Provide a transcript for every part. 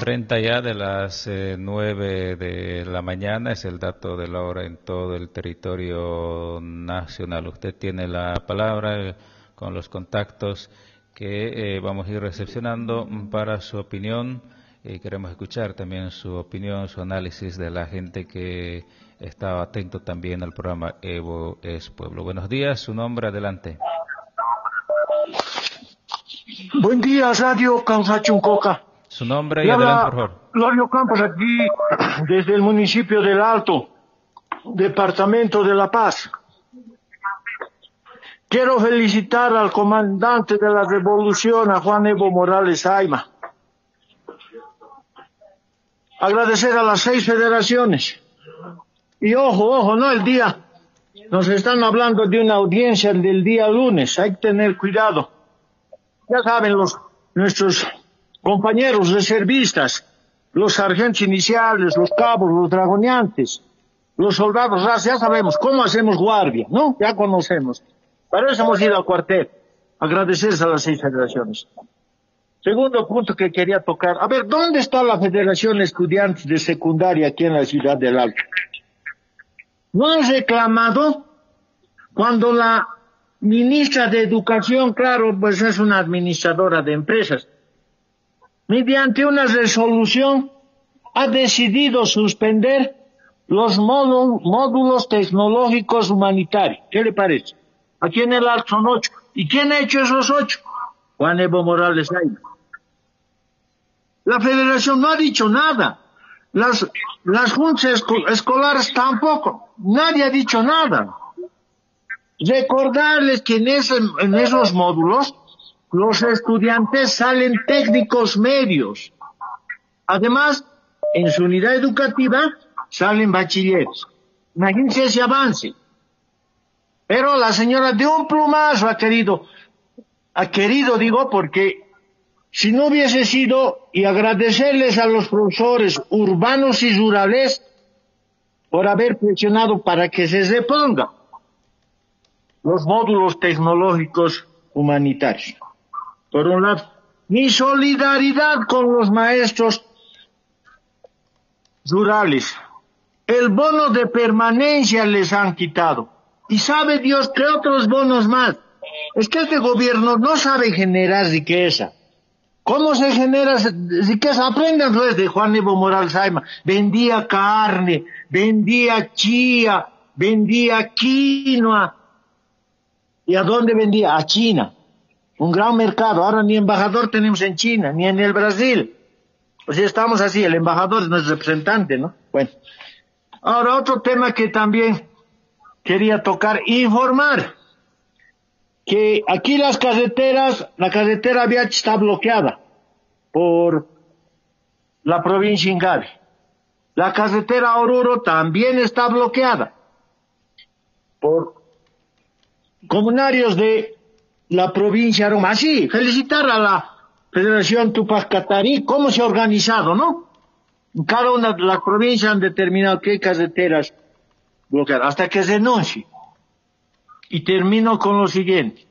30 ya de las 9 de la mañana, es el dato de la hora en todo el territorio nacional. Usted tiene la palabra con los contactos que vamos a ir recepcionando para su opinión. Queremos escuchar también su opinión, su análisis de la gente que estaba atento también al programa Evo es Pueblo. Buenos días, su nombre, adelante. Buen día, Radio Causachuncoca. Su nombre y adelante, por favor. Glorio Campos, aquí desde el municipio del Alto, departamento de La Paz. Quiero felicitar al comandante de la revolución, a Juan Evo Morales Saima. Agradecer a las 6 federaciones. Y ojo, no el día. Nos están hablando de una audiencia del día lunes. Hay que tener cuidado. Ya saben nuestros compañeros reservistas, los sargentos iniciales, los cabos, los dragoneantes, los soldados, ya sabemos cómo hacemos guardia, ¿no? Ya conocemos. Para eso hemos ido al cuartel. Agradecerles a las 6 federaciones. Segundo punto que quería tocar. A ver, ¿dónde está la Federación de Estudiantes de Secundaria aquí en la ciudad del Alto? ¿No han reclamado cuando la ministra de Educación, claro, pues es una administradora de empresas, mediante una resolución ha decidido suspender los módulos tecnológicos humanitarios? ¿Qué le parece? Aquí en el Alto son 8. ¿Y quién ha hecho esos 8? Juan Evo Morales Saima. La federación no ha dicho nada. Las juntas escolares tampoco. Nadie ha dicho nada. Recordarles que en esos módulos los estudiantes salen técnicos medios. Además, en su unidad educativa salen bachilleres. Imagínense ese avance. Pero la señora de un plumazo ha querido digo, porque si no hubiese sido, y agradecerles a los profesores urbanos y rurales por haber presionado para que se reponga los módulos tecnológicos humanitarios. Por un lado, mi solidaridad con los maestros rurales. El bono de permanencia les han quitado. Y sabe Dios que otros bonos más. Es que este gobierno no sabe generar riqueza. ¿Cómo se genera riqueza? Aprendan pues de Juan Evo Morales Saima. Vendía carne, vendía chía, vendía quinoa. ¿Y a dónde vendía? A China. Un gran mercado. Ahora ni embajador tenemos en China, ni en el Brasil. O sea, estamos así, el embajador es nuestro representante, ¿no? Bueno. Ahora, otro tema que también quería tocar, informar que aquí la carretera Viach está bloqueada por la provincia Ingavi. La carretera Oruro también está bloqueada por comunarios de la provincia Aroma. Así, felicitar a la Federación Tupac Catarí, cómo se ha organizado, ¿no? Cada una de las provincias han determinado qué carreteras bloquear, hasta que se denuncie. Y termino con lo siguiente.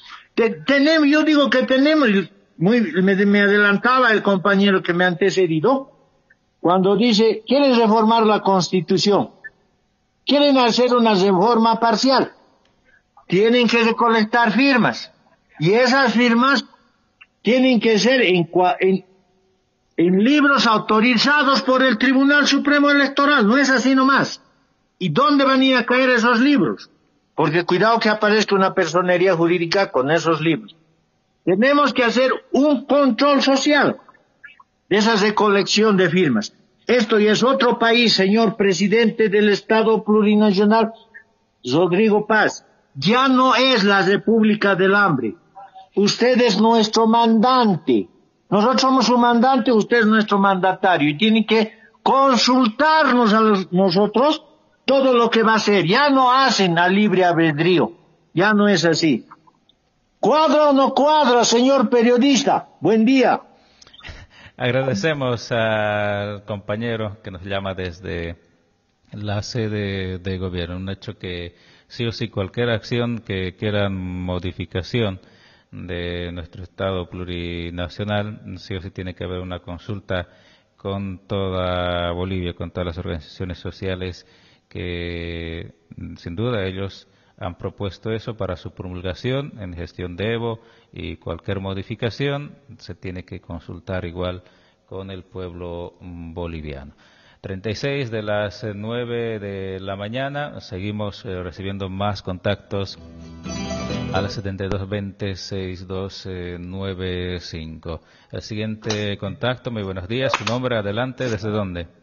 Yo digo que tenemos, me adelantaba el compañero que me ha antecedido, cuando dice, quieren reformar la Constitución, quieren hacer una reforma parcial, tienen que recolectar firmas, y esas firmas tienen que ser en libros autorizados por el Tribunal Supremo Electoral, no es así nomás. ¿Y dónde van a ir a caer esos libros? Porque cuidado que aparezca una personería jurídica con esos libros. Tenemos que hacer un control social de esa recolección de firmas. Esto ya es otro país, señor presidente del Estado Plurinacional, Rodrigo Paz. Ya no es la República del Hambre. Usted es nuestro mandante. Nosotros somos su mandante, usted es nuestro mandatario. Y tiene que consultarnos a nosotros todo lo que va a hacer. Ya no hacen a libre albedrío. Ya no es así. ¿Cuadra o no cuadra, señor periodista? Buen día. Agradecemos al compañero que nos llama desde la sede de gobierno. Un hecho que sí o sí cualquier acción que quieran modificación de nuestro Estado plurinacional, sí o sí tiene que haber una consulta con toda Bolivia, con todas las organizaciones sociales que sin duda ellos han propuesto eso para su promulgación en gestión de Evo, y cualquier modificación se tiene que consultar igual con el pueblo boliviano. 36 de las 9 de la mañana, seguimos recibiendo más contactos a las 7220-6295. El siguiente contacto, muy buenos días, su nombre, adelante, ¿desde dónde?